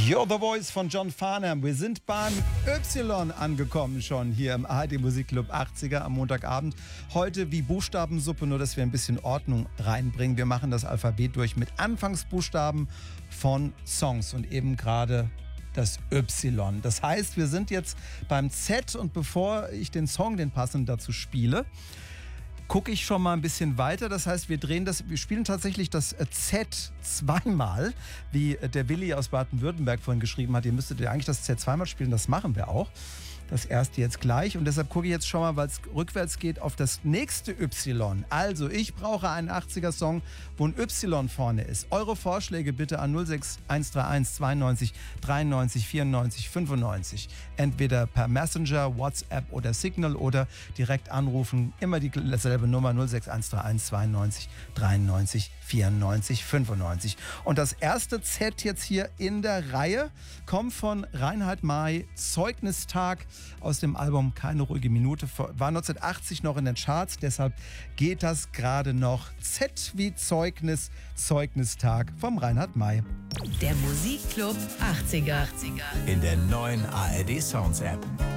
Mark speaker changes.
Speaker 1: You're the Voice von John Farnham. Wir sind beim Y angekommen schon hier im ARD Musikclub 80er am Montagabend. Heute wie Buchstabensuppe, nur dass wir ein bisschen Ordnung reinbringen. Wir machen das Alphabet durch mit Anfangsbuchstaben von Songs und eben gerade das Y. Das heißt, wir sind jetzt beim Z und bevor ich den Song, den passenden dazu spiele, gucke ich schon mal ein bisschen weiter. Das heißt, wir spielen tatsächlich das Z zweimal, wie der Willi aus Baden-Württemberg vorhin geschrieben hat. Ihr müsstet ja eigentlich das Z zweimal spielen, das machen wir auch. Das erste jetzt gleich und deshalb gucke ich jetzt schon mal, weil es rückwärts geht, auf das nächste Y. Also, ich brauche einen 80er-Song, wo ein Y vorne ist. Eure Vorschläge bitte an 06131 92 93 94 95. Entweder per Messenger, WhatsApp oder Signal oder direkt anrufen. Immer dieselbe Nummer 06131 92 93 94 95. Und das erste Z jetzt hier in der Reihe kommt von Reinhard May, Zeugnistag aus dem Album Keine ruhige Minute. War 1980 noch in den Charts, deshalb geht das gerade noch. Z wie Zeugnis, Zeugnistag vom Reinhard May.
Speaker 2: Der Musikclub 80er.
Speaker 3: In der neuen ARD Sounds App.